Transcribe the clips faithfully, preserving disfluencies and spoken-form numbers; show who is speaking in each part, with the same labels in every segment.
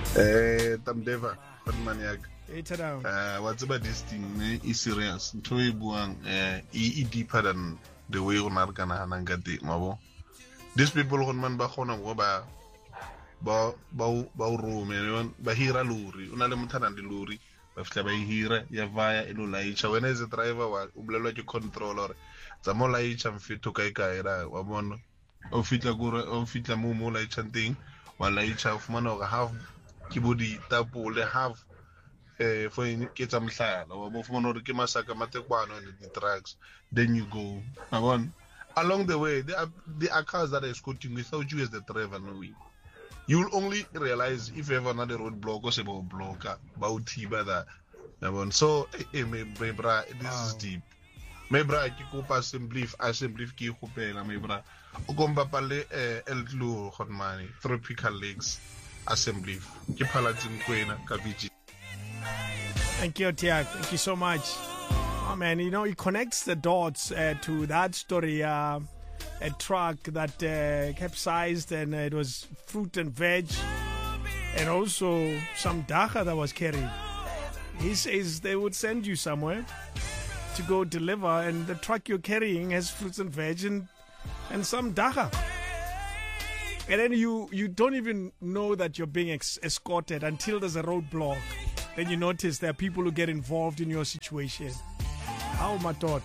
Speaker 1: Eh, Tamdeva, Maniac.
Speaker 2: It's down.
Speaker 1: Uh, what's about this thing is serious. Toy buang eh e deeper than the way on Argana Hanangati Mabo. These people on man bahona ba ba ba ba room ba hira luri una le mthana ndi luri ba fitla ba hira ya vaya elo laicha when is the driver wa ublelwa ke controller tsa mo laicha mfito kai kai ra wa bona o fitla gore o fitla mo mo laicha ting wa laicha o fumana go half kibodi tapole half eh for ke tsa mhlala wa bo fumana gore ke masaka matekwana le di trucks then you go abon along the way there are there are cars that are escorting without you as the driver knowing. You'll only realize if you have another roadblock or about blocker about tiba that so eh me me bra this is deep me bra ki kopa simply assembly ki khopela me bra o komba pale eh eltlu khotmani tropical lakes assembly ki phalatsing kwena ka vg.
Speaker 2: Thank you, Tiak. Thank you so much. Oh man, you know, it connects the dots uh, to that story. Uh, a truck that uh, capsized and uh, it was fruit and veg and also some dacha that was carried. He says they would send you somewhere to go deliver and the truck you're carrying has fruits and veg and, and some dacha. And then you, you don't even know that you're being ex- escorted until there's a roadblock. Then you notice there are people who get involved in your situation. How my thought.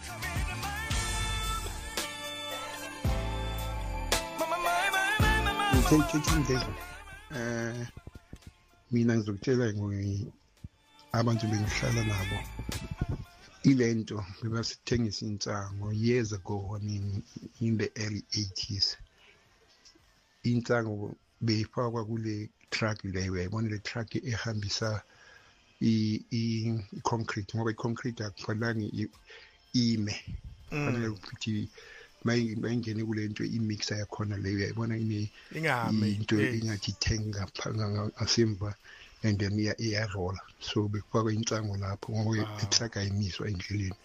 Speaker 3: eh mina ngizokutshela ngoyi abantu bengihlala nabo ilento bebasithengisa insango years ago. I mean in the early eighties insango beyifakwa kule truck le uyayibona le truck ehambisa i i concrete ngoba i concrete akufanele ime fanele ukuthi mayingene kule nto imixer yakhona leyo uyayibona ine into ingathi thenga ngasemva and then iya iyarola so bekufakwa insango lapho ngoba itruck ayimiswa endleleni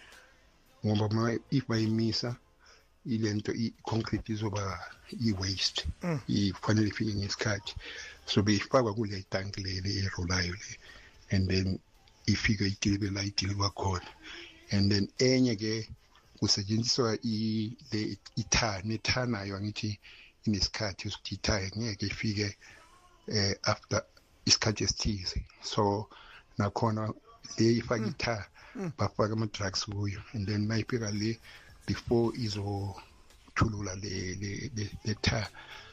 Speaker 3: ngoba if bayimisa ile nto i concrete izoba i waste ifanele ifike ngesikhathi so beyifakwa kule tank leli erolayo le and then ifika igilibela igiliba khona and then enye ke kusetshenziswa i le itha nethanayo angithi inesikhathi ukuthi itha ngeke ifike eh after isikhathi esithize so nakhona le ifaka itha bafaka ama drugs kuyo and then mayifika le before izo thulula le le le tha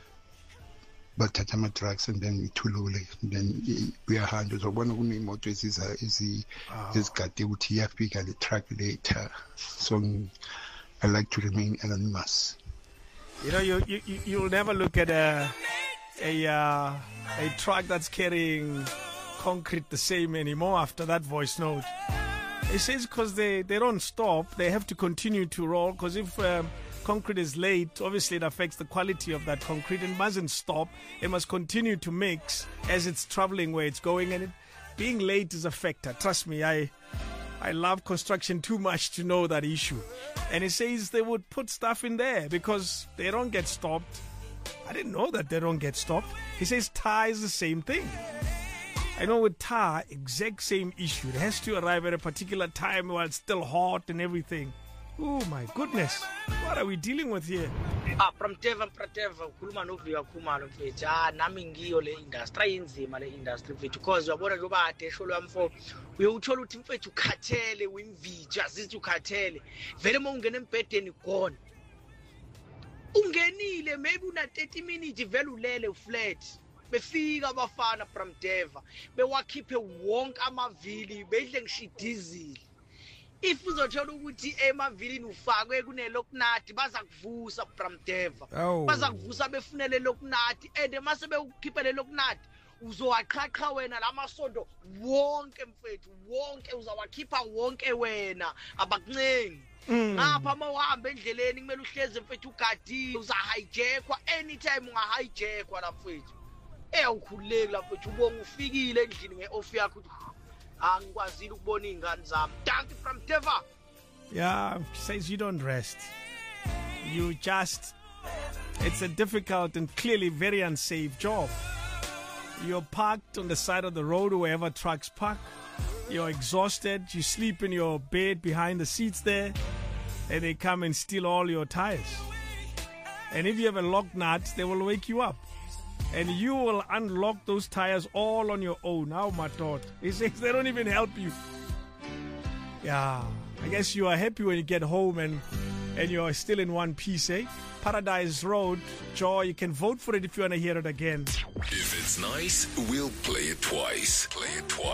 Speaker 3: bathatha ama drugs and then ithulule and then uyahamba uzobona kunemoto eziza ezigade ukuthi iyafika le truck later so I like to remain anonymous.
Speaker 2: You know, you you you'll never look at a a uh, a truck that's carrying concrete the same anymore after that voice note. It says because they they don't stop, they have to continue to roll because if um, concrete is late, obviously it affects the quality of that concrete and mustn't stop. It must continue to mix as it's traveling where it's going, and it, being late is a factor. Trust me, I I love construction too much to know that issue. And it says they would put stuff in there because they don't get stopped. I didn't know that they don't get stopped. He says tar is the same thing. I know with tar, exact same issue. It has to arrive at a particular time while it's still hot and everything. Oh my goodness, what are we dealing with here?
Speaker 4: Ah, from Teva Prateva, Kulman of your Kuman, which are Namingio industry in Zima industry, because you're going to go at Sholom for we will tell you to cartel, win V, just to cartel. Very mongan petty gone. Ungenile, maybe not thirty minutes, velulele flat. Befika abafana from Teva, bewakhiphe wonke amavili, bedle shi diesel. If uzothola ukuthi emavilini ufakwe kuneloknathi baza kuvusa from Teva baza kuvusa befunele loknathi and mase bewukhiphele loknathi uzowaqhaqha wena lamasondo wonke mfethu wonke uzawakhipha wonke wena abakuncengi ngapha mawuhamba endleleni kumele uhleze mfethu ugadi uza hijackwa anytime unga hijackwa la mfethu eh ukhululeki la mfethu ubonga ufikile endlini ngeoff yakho angikwazile ukubona ingane zami thank you from Teva.
Speaker 2: Yeah, says you don't rest, you just, it's a difficult and clearly very unsafe job. You're parked on the side of the road wherever trucks park. You're exhausted. You sleep in your bed behind the seats there, and they come and steal all your tires. And if you have a lock nut, they will wake you up. And you will unlock those tires all on your own. How my thought. He says they don't even help you. Yeah. I guess you are happy when you get home and and you're still in one piece, eh? Paradise Road, Joy, you can vote for it if you want to hear it again.
Speaker 5: If it's nice, we'll play it twice. Play it twice.